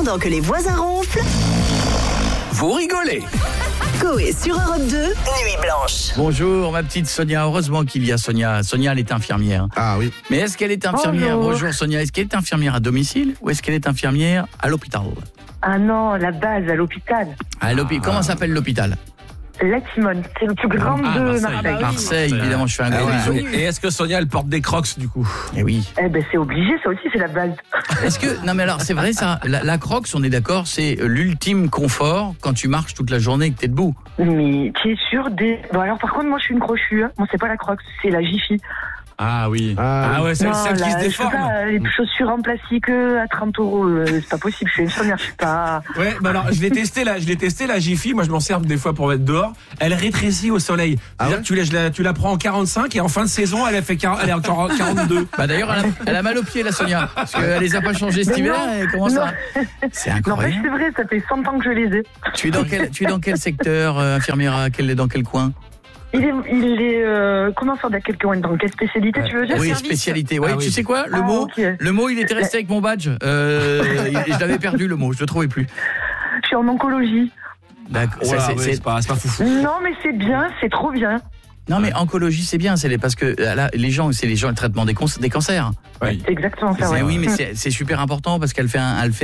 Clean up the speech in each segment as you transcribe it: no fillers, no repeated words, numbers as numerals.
Pendant que les voisins ronflent, Vous rigolez. Coé sur Europe 2, Nuit Blanche. Bonjour ma petite Sonia, heureusement qu'il y a Sonia. Sonia, elle est infirmière. Ah oui. Mais est-ce qu'elle est infirmière? Bonjour Sonia, est-ce qu'elle est infirmière à domicile ou est-ce qu'elle est infirmière à l'hôpital? Ah non, la base à l'hôpital. Comment s'appelle l'hôpital? La Timone, c'est le plus grand de Marseille. Marseille, évidemment, je fais un gros bisou. Et est-ce que Sonia, elle porte des crocs du coup? Eh oui. Eh ben c'est obligé, ça aussi c'est la base. Est-ce que... Non mais alors, c'est vrai ça, la Crocs, on est d'accord, c'est l'ultime confort quand tu marches toute la journée et que t'es debout. Mais tu es sûr des... Bon alors par contre moi je suis une crochue, hein. Bon c'est pas la Crocs, c'est la Jiffy. Ah oui. Ah ouais, c'est Non, celle qui se déforme. Les chaussures en plastique à 30 €, c'est pas possible, je suis infirmière, je suis pas... Ouais, bah alors je l'ai testé la Jiffy, moi je m'en sers des fois pour mettre dehors. Elle rétrécit au soleil. C'est-à-dire que tu la prends en 45 et en fin de saison elle est encore 42. Bah d'ailleurs elle a mal aux pieds la Sonia, parce qu'elle les a pas changés cet hiver et comment ça? C'est Non mais incroyable. c'est vrai, ça fait 100 ans que je les ai. Tu es dans quel secteur infirmière, dans quel coin? Il est comment ça, dans quel coin, dans quelle spécialité tu veux dire? Oui, spécialité. Oui, tu sais quoi? Ok. Le mot, il était resté avec mon badge. Je l'avais perdu le mot, je le trouvais plus. Je suis en oncologie. D'accord. C'est pas foufou. Non mais c'est bien, c'est trop bien. Non mais oncologie c'est bien, parce que là, les gens, le traitement des cancers. Oui. C'est exactement ça. Ouais. Oui, mais c'est super important parce qu'elle fait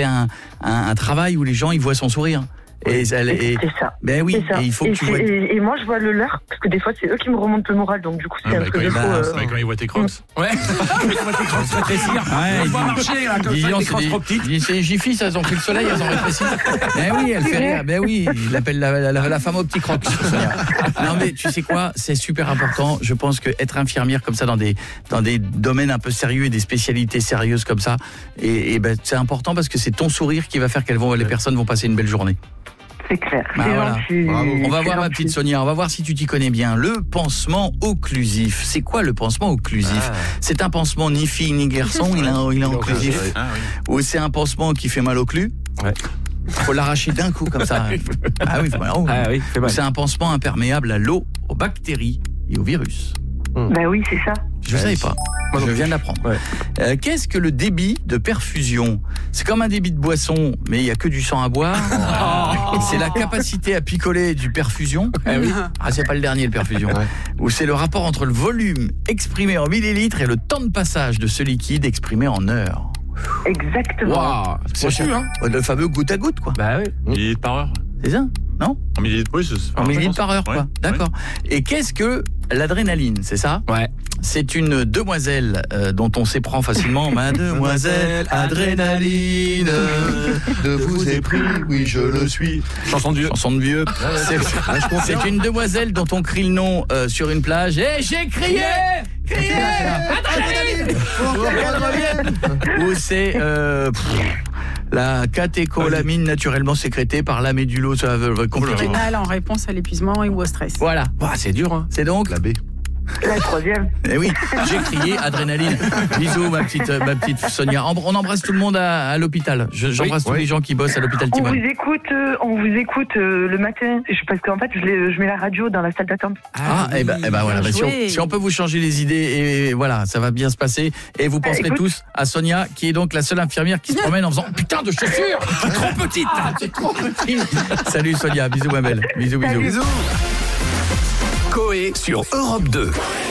un travail où les gens ils voient son sourire. Et c'est ça. Ben oui, c'est ça. et il faut que tu vois. Et moi je vois le leur parce que des fois c'est eux qui me remontent le moral, donc du coup c'est un truc de faux. Quand il voit tes crocs. Ouais. Quand il voit tes crocs rétrécir. On va marcher là comme ça, avec des crocs trop petites. C'est les Jiffy, elles ont pris le soleil, elles ont rétréci. Ben oui, elle fait rire. Ben oui, il appelle la femme au petit crocs. Non mais tu sais quoi, c'est super important. Je pense que être infirmière comme ça dans des domaines un peu sérieux et des spécialités sérieuses comme ça, et ben c'est important parce que c'est ton sourire qui va faire les personnes vont passer une belle journée. C'est clair. Bah voilà. On va voir ma gentil. petite Sonia, on va voir si tu t'y connais bien. Le pansement occlusif. C'est quoi le pansement occlusif? C'est un pansement ni fille ni garçon, il est occlusif. Ou c'est un pansement qui fait mal au cul? Ouais. Faut l'arracher d'un coup comme ça. Ah oui, fait mal. Ou c'est un pansement imperméable à l'eau, aux bactéries et aux virus. Bah oui, c'est ça. Je ne savais pas. Je viens de l'apprendre. Ouais. Qu'est-ce que le débit de perfusion? C'est comme un débit de boisson, mais il n'y a que du sang à boire. C'est la capacité à picoler du perfusion. C'est pas le dernier, le perfusion. Ou c'est le rapport entre le volume exprimé en millilitres et le temps de passage de ce liquide exprimé en heures. Exactement. Waouh, c'est pointu, hein. Le fameux goutte à goutte, quoi. Bah oui. Millilitres par heure. C'est ça? Non? En millilitres, oui. En millilitres par heure, quoi. D'accord. Et qu'est-ce que l'adrénaline, c'est ça? Ouais. C'est une demoiselle dont on s'éprend facilement. Mademoiselle adrénaline, De vous ai pris, oui je le suis. Chanson de vieux. chanson de vieux. C'est une demoiselle dont on crie le nom sur une plage. Et j'ai crié adrénaline pour qu'elle revienne. Ou c'est la catécholamine naturellement sécrétée par la médulo, ça va compliqué. Rénal en réponse à l'épuisement et ou au stress. Voilà. C'est dur, hein. C'est donc La B. La troisième. Eh oui, j'ai crié adrénaline. Bisous ma petite Sonia. On embrasse tout le monde à l'hôpital. J'embrasse tous les gens qui bossent à l'hôpital On Timone. vous écoute le matin parce qu'en fait je mets la radio dans la salle d'attente. Et ben voilà, si on peut vous changer les idées et voilà, ça va bien se passer et vous penserez tous à Sonia qui est donc la seule infirmière qui se promène en faisant putain de chaussures, trop petite, c'est trop petite. Salut Sonia, bisous ma belle. Bisous. Bisous. Coé sur Europe 2.